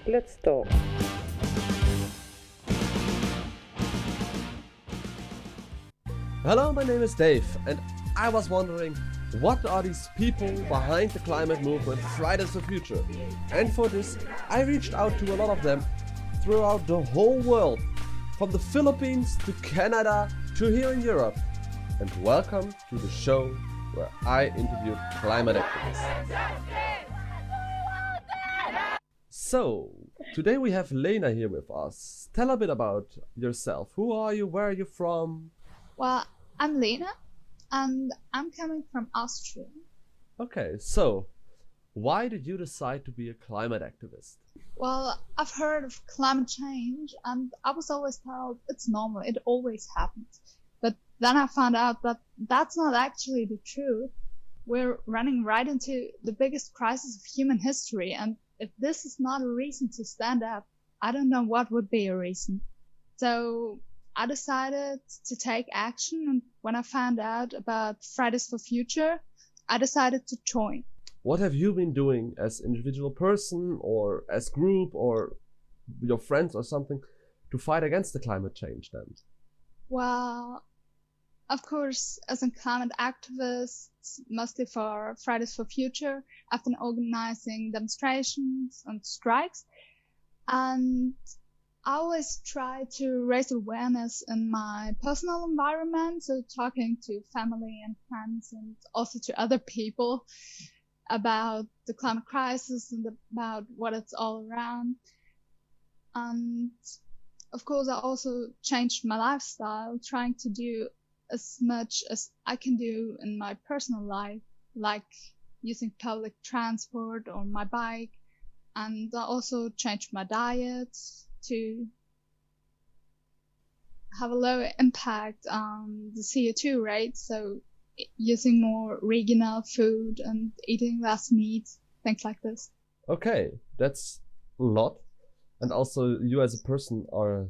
Let's talk. Hello, my name is Dave, and I was wondering, what are these people behind the climate movement Fridays for Future? And for this, I reached out to a lot of them throughout the whole world, from the Philippines to Canada to here in Europe. And welcome to the show where I interviewed climate activists. So, today we have Lena here with us. Tell a bit about yourself. Who are you? Where are you from? Well, I'm Lena, and I'm coming from Austria. Okay, so why did you decide to be a climate activist? Well, I've heard of climate change, and I was always told it's normal, it always happens. But then I found out that that's not actually the truth. We're running right into the biggest crisis of human history, and if this is not a reason to stand up, I don't know what would be a reason. So I decided to take action, and when I found out about Fridays for Future, I decided to join. What have you been doing as individual person or as group or your friends or something to fight against the climate change then? Well, of course, as a climate activist, mostly for Fridays for Future, I've been organizing demonstrations and strikes, and I always try to raise awareness in my personal environment, so talking to family and friends and also to other people about the climate crisis and about what it's all around. And of course, I also changed my lifestyle, trying to do as much as I can do in my personal life, like using public transport or my bike. And I also changed my diet to have a lower impact on the CO2 rate. So using more regional food and eating less meat, things like this. Okay, that's a lot. And also you as a person are,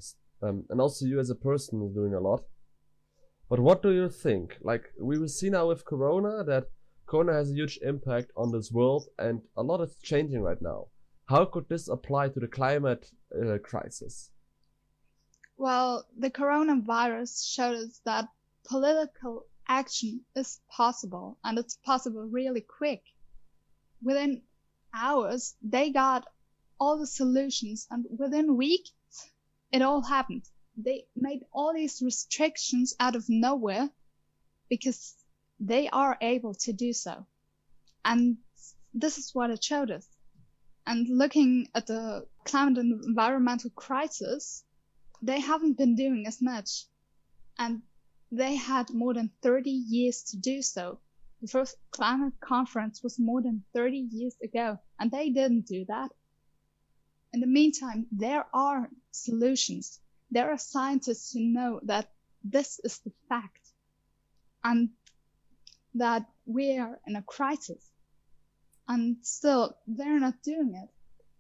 doing a lot. But what do you think? Like, we will see now with Corona that Corona has a huge impact on this world and a lot is changing right now. How could this apply to the climate crisis? Well, the coronavirus showed us that political action is possible, and it's possible really quick. Within hours, they got all the solutions, and within weeks, it all happened. They made all these restrictions out of nowhere because they are able to do so. And this is what it showed us. And looking at the climate and environmental crisis, they haven't been doing as much. And they had more than 30 years to do so. The first climate conference was more than 30 years ago, and they didn't do that. In the meantime, there are solutions. There are scientists who know that this is the fact and that we are in a crisis. And still, they're not doing it.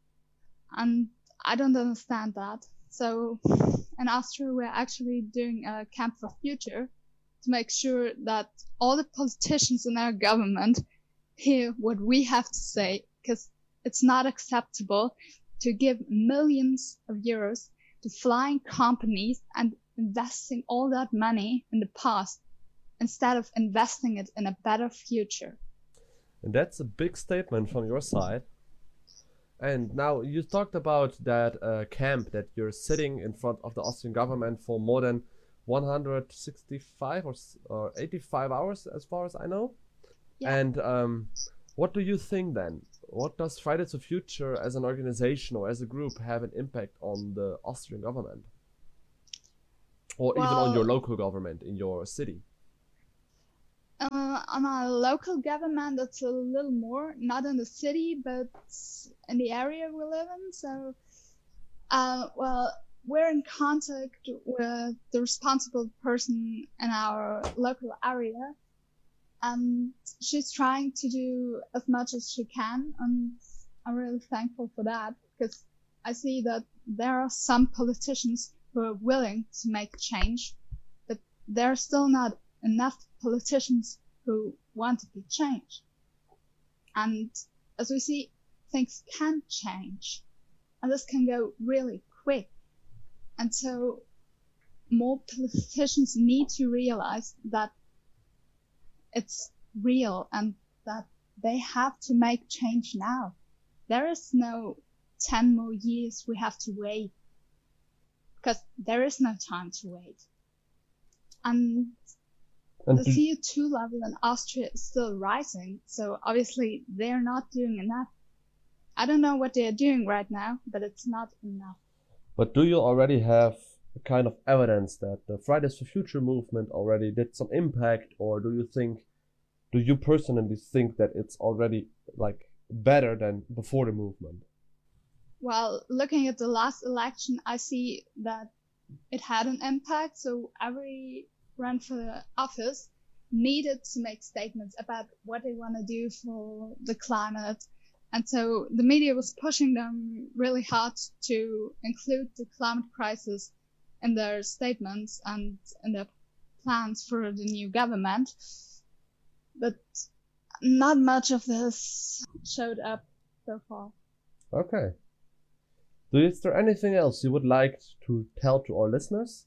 And I don't understand that. So in Austria, we're actually doing a Camp for Future to make sure that all the politicians in our government hear what we have to say, because it's not acceptable to give millions of euros to flying companies and investing all that money in the past instead of investing it in a better future. And that's a big statement from your side. And now you talked about that camp that you're sitting in front of the Austrian government for more than 165 or 85 hours, as far as I know. Yeah. And what do you think then? What does Fridays for Future as an organization or as a group have an impact on the Austrian government? Or even on your local government in your city? On our local government, it's a little more, not in the city, but in the area we live in. So, well, we're in contact with the responsible person in our local area, and she's trying to do as much as she can, and I'm really thankful for that, because I see that there are some politicians who are willing to make change, but there are still not enough politicians who want to be changed. And as we see, things can change. and this can go really quick. And so more politicians need to realize that it's real and that they have to make change now. There is no 10 more years we have to wait, because there is no time to wait. And the CO2 level in Austria is still rising, so obviously they're not doing enough. I don't know what they're doing right now, but it's not enough. But do you already have a kind of evidence that the Fridays for Future movement already did some impact, or do you personally think that it's already like better than before the movement? Well, looking at the last election, I see that it had an impact. So every run for the office needed to make statements about what they want to do for the climate. And so the media was pushing them really hard to include the climate crisis in their statements and in their plans for the new government. But not much of this showed up so far. Okay. Is there anything else you would like to tell to our listeners?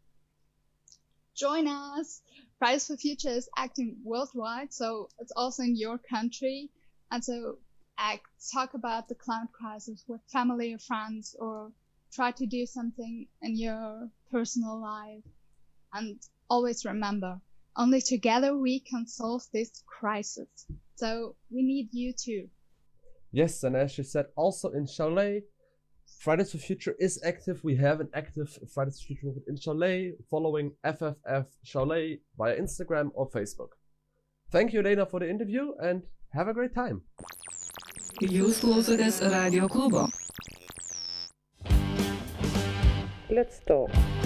Join us. Fridays for Future is acting worldwide, so it's also in your country. And so talk about the climate crisis with family or friends, or try to do something in your personal life. And always remember, only together we can solve this crisis. So we need you too. Yes, and as she said, also in Cholet, Fridays for Future is active. We have an active Fridays for Future movement in Cholet, following FFF Cholet via Instagram or Facebook. Thank you, Lena, for the interview, and have a great time. Jūs klausotės Radio klubo. Let's talk.